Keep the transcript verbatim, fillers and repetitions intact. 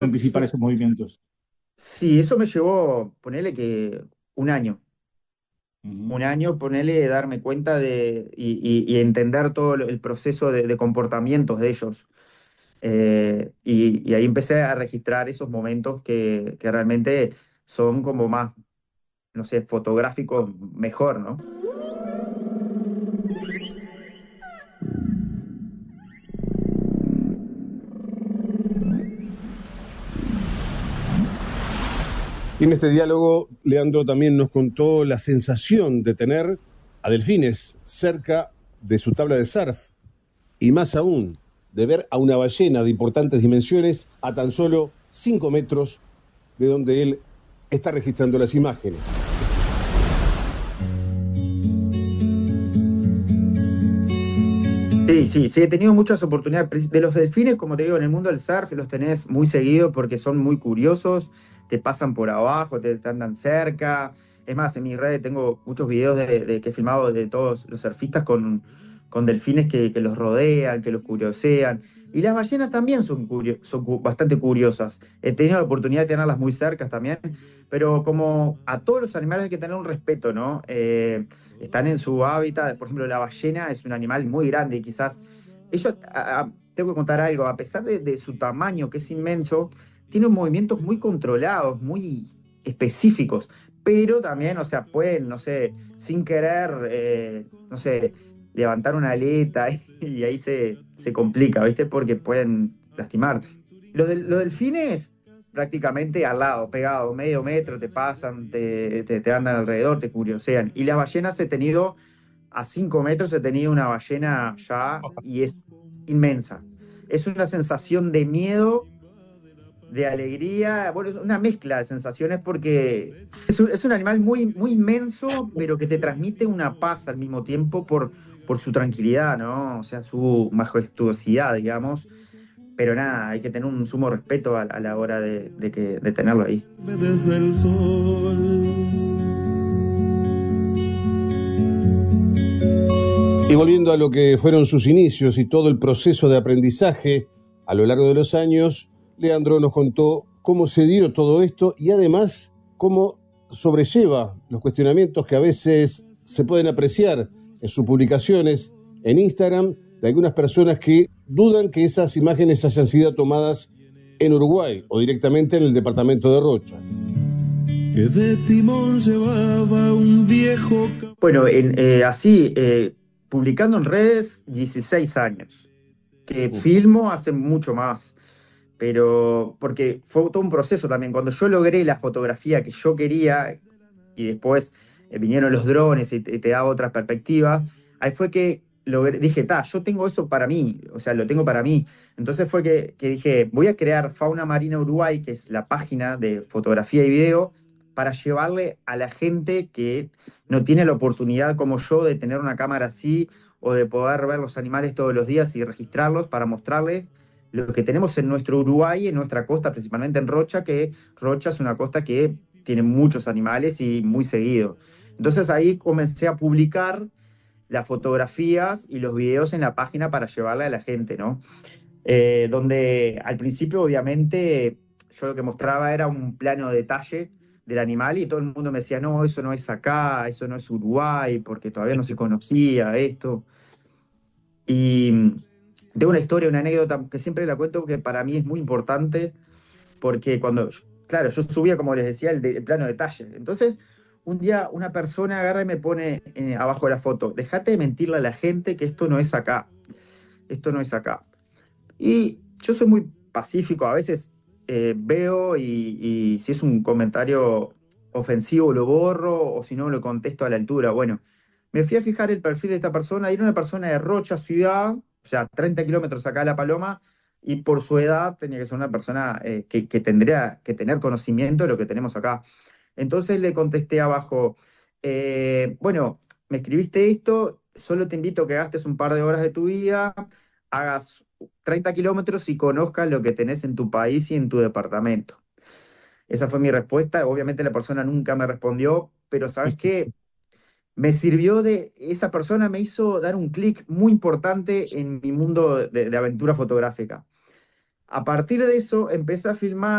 anticipar Sí, esos movimientos. sí, eso me llevó, ponele que un año, Ujú. un año, ponele, darme cuenta de y, y- y entender todo el proceso de, de comportamientos de ellos. Eh, y, y ahí empecé a registrar esos momentos que, que realmente son como más, no sé, fotográficos mejor, ¿no? Y en este diálogo, Leandro también nos contó la sensación de tener a delfines cerca de su tabla de surf y más aún de ver a una ballena de importantes dimensiones a tan solo cinco metros de donde él está registrando las imágenes. Sí, sí, sí, he tenido muchas oportunidades. De los delfines, como te digo, en el mundo del surf los tenés muy seguido porque son muy curiosos, te pasan por abajo, te, te andan cerca. Es más, en mis redes tengo muchos videos de, de que he filmado de todos los surfistas con, con delfines que, que los rodean, que los curiosean. Y las ballenas también son, curio- son cu- bastante curiosas. He tenido la oportunidad de tenerlas muy cerca también, pero como a todos los animales hay que tener un respeto, ¿no? Eh, están en su hábitat. Por ejemplo, la ballena es un animal muy grande y quizás ellos, a- a- tengo que contar algo, a pesar de, de su tamaño, que es inmenso, tiene movimientos muy controlados, muy específicos, pero también, o sea, pueden, no sé, sin querer, eh, no sé, levantar una aleta y ahí se, se complica, ¿viste? Porque pueden lastimarte. Los, del- los delfines prácticamente al lado, pegado, medio metro, te pasan, te, te, te andan alrededor, te curiosean. Y las ballenas he tenido, a cinco metros he tenido una ballena ya y es inmensa. Es una sensación de miedo, de alegría, bueno, es una mezcla de sensaciones porque es un, es un animal muy, muy inmenso, pero que te transmite una paz al mismo tiempo por, por su tranquilidad, ¿no? O sea, su majestuosidad, digamos. Pero nada, hay que tener un sumo respeto a, a la hora de, de que, de tenerlo ahí. Desde el sol. Y volviendo a lo que fueron sus inicios y todo el proceso de aprendizaje a lo largo de los años, Leandro nos contó cómo se dio todo esto y además cómo sobrelleva los cuestionamientos que a veces se pueden apreciar en sus publicaciones en Instagram de algunas personas que dudan que esas imágenes hayan sido tomadas en Uruguay o directamente en el departamento de Rocha. Que de timón llevaba un viejo. Bueno, en, eh, así, eh, publicando en redes, dieciséis años, que filmo hace mucho más, pero porque fue todo un proceso también. Cuando yo logré la fotografía que yo quería y después eh, vinieron los drones y te, te daba otra perspectiva, ahí fue que logré- dije, ta, yo tengo eso para mí, o sea, lo tengo para mí. Entonces fue que, que dije, voy a crear Fauna Marina Uruguay, que es la página de fotografía y video, para llevarle a la gente que no tiene la oportunidad como yo de tener una cámara así o de poder ver los animales todos los días y registrarlos para mostrarles lo que tenemos en nuestro Uruguay, en nuestra costa, principalmente en Rocha, que Rocha es una costa que tiene muchos animales y muy seguido. Entonces ahí comencé a publicar las fotografías y los videos en la página para llevarle a la gente, ¿no? Eh, donde al principio, obviamente, yo lo que mostraba era un plano de detalle del animal y todo el mundo me decía, no, eso no es acá, eso no es Uruguay, porque todavía no se conocía esto. Y mm, tengo una historia, una anécdota que siempre la cuento que para mí es muy importante porque cuando, claro, yo subía, como les decía, el, de- el plano de detalle. Entonces, un día una persona agarra y me pone eh, abajo de la foto, dejate de mentirle a la gente que esto no es acá, esto no es acá. Y yo soy muy pacífico, a veces eh, veo y, y si es un comentario ofensivo lo borro o si no lo contesto a la altura. Bueno, me fui a fijar el perfil de esta persona y era una persona de Rocha Ciudad, o sea, treinta kilómetros acá de La Paloma, y por su edad tenía que ser una persona eh, que, que tendría que tener conocimiento de lo que tenemos acá. Entonces le contesté abajo, eh, bueno, me escribiste esto, solo te invito a que gastes un par de horas de tu vida, hagas treinta kilómetros y conozcas lo que tenés en tu país y en tu departamento. Esa fue mi respuesta. Obviamente la persona nunca me respondió, pero ¿sabes qué? Me sirvió de, esa persona me hizo dar un clic muy importante en mi mundo de, de aventura fotográfica. A partir de eso empecé a filmar